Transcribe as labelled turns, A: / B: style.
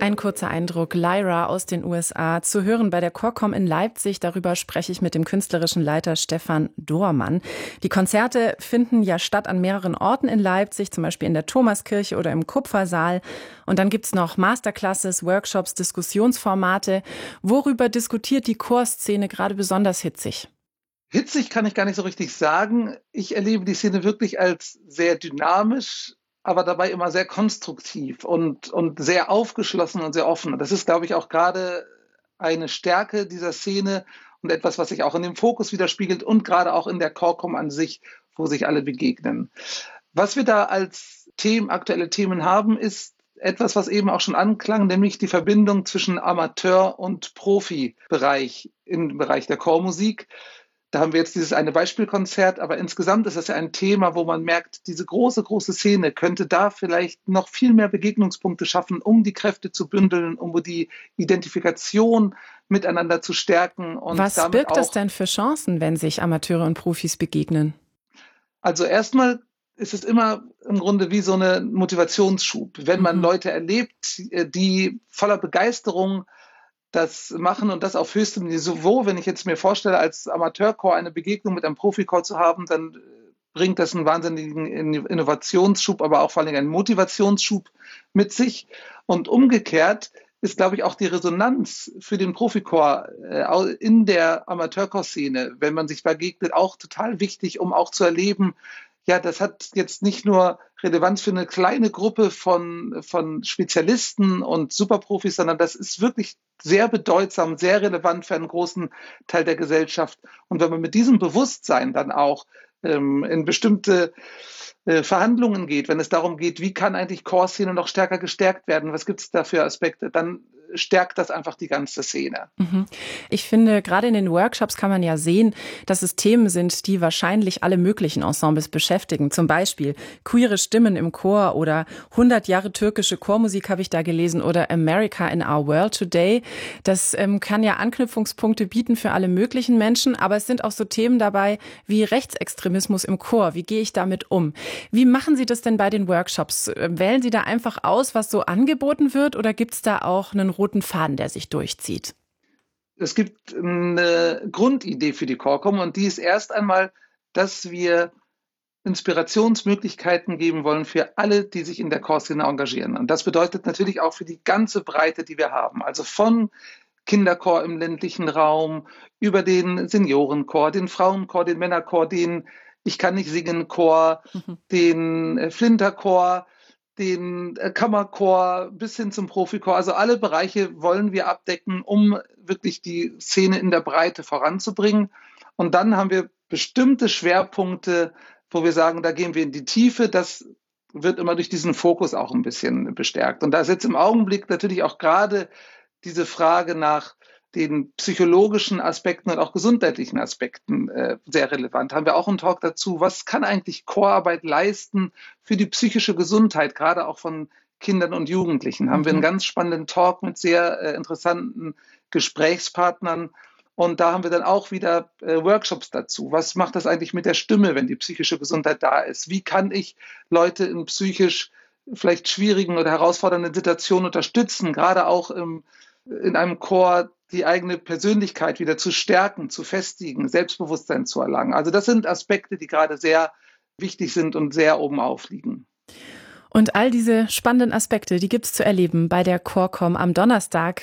A: Ein kurzer Eindruck, Lyra aus den USA, zu hören bei der Chorcom in Leipzig. Darüber spreche ich mit dem künstlerischen Leiter Stefan Dohrmann. Die Konzerte finden ja statt an mehreren Orten in Leipzig, zum Beispiel in der Thomaskirche oder im Kupfersaal. Und dann gibt's noch Masterclasses, Workshops, Diskussionsformate. Worüber diskutiert die Chorszene gerade besonders hitzig?
B: Hitzig kann ich gar nicht so richtig sagen. Ich erlebe die Szene wirklich als sehr dynamisch, aber dabei immer sehr konstruktiv und sehr aufgeschlossen und sehr offen. Und das ist, glaube ich, auch gerade eine Stärke dieser Szene und etwas, was sich auch in dem Fokus widerspiegelt und gerade auch in der Chorcom an sich, wo sich alle begegnen. Was wir da als aktuelle Themen haben, ist etwas, was eben auch schon anklang, nämlich die Verbindung zwischen Amateur- und Profibereich im Bereich der Chormusik. Da haben wir jetzt dieses eine Beispielkonzert, aber insgesamt ist das ja ein Thema, wo man merkt, diese große Szene könnte da vielleicht noch viel mehr Begegnungspunkte schaffen, um die Kräfte zu bündeln, um die Identifikation miteinander zu stärken. Und
A: Was
B: damit
A: birgt das
B: auch,
A: denn für Chancen, wenn sich Amateure und Profis begegnen?
B: also erstmal ist es immer im Grunde wie so eine Motivationsschub. Wenn man Leute erlebt, die voller Begeisterung das machen und das auf höchstem Niveau. Wenn ich jetzt mir vorstelle, als Amateurchor eine Begegnung mit einem Profichor zu haben, dann bringt das einen wahnsinnigen Innovationsschub, aber auch vor allem einen Motivationsschub mit sich. Und umgekehrt ist, glaube ich, auch die Resonanz für den Profichor in der Amateurchorszene, wenn man sich begegnet, auch total wichtig, um auch zu erleben, ja, das hat jetzt nicht nur Relevanz für eine kleine Gruppe von Spezialisten und Superprofis, sondern das ist wirklich sehr bedeutsam, sehr relevant für einen großen Teil der Gesellschaft. Und wenn man mit diesem Bewusstsein dann auch in bestimmte Verhandlungen geht, wenn es darum geht, wie kann eigentlich Chorszene noch stärker gestärkt werden, was gibt es da für Aspekte, dann stärkt das einfach die ganze Szene.
A: Ich finde, gerade in den Workshops kann man ja sehen, dass es Themen sind, die wahrscheinlich alle möglichen Ensembles beschäftigen. Zum Beispiel queere Stimmen im Chor oder 100 Jahre türkische Chormusik habe ich da gelesen oder America in Our World Today. Das kann ja Anknüpfungspunkte bieten für alle möglichen Menschen, aber es sind auch so Themen dabei wie Rechtsextremismus im Chor. Wie gehe ich damit um? Wie machen Sie das denn bei den Workshops? Wählen Sie da einfach aus, was so angeboten wird, oder gibt es da auch einen roten Faden, der sich durchzieht?
B: Es gibt eine Grundidee für die Chorcom und die ist erst einmal, dass wir Inspirationsmöglichkeiten geben wollen für alle, die sich in der Chorszene engagieren. Und das bedeutet natürlich auch für die ganze Breite, die wir haben. Also von Kinderchor im ländlichen Raum über den Seniorenchor, den Frauenchor, den Männerchor, den Ich kann nicht singen Chor, den Flinterchor, den Kammerchor bis hin zum Profichor. Also alle Bereiche wollen wir abdecken, um wirklich die Szene in der Breite voranzubringen. Und dann haben wir bestimmte Schwerpunkte, wo wir sagen, da gehen wir in die Tiefe. Das wird immer durch diesen Fokus auch ein bisschen bestärkt. Und da ist jetzt im Augenblick natürlich auch gerade diese Frage nach den psychologischen Aspekten und auch gesundheitlichen Aspekten sehr relevant. Haben wir auch einen Talk dazu, was kann eigentlich Chorarbeit leisten für die psychische Gesundheit, gerade auch von Kindern und Jugendlichen. Haben wir einen ganz spannenden Talk mit sehr interessanten Gesprächspartnern. Und da haben wir dann auch wieder Workshops dazu. Was macht das eigentlich mit der Stimme, wenn die psychische Gesundheit da ist? Wie kann ich Leute in psychisch vielleicht schwierigen oder herausfordernden Situationen unterstützen, gerade auch in einem Chor die eigene Persönlichkeit wieder zu stärken, zu festigen, Selbstbewusstsein zu erlangen. Also das sind Aspekte, die gerade sehr wichtig sind und sehr oben aufliegen.
A: Und all diese spannenden Aspekte, die gibt's zu erleben bei der Chorcom am Donnerstag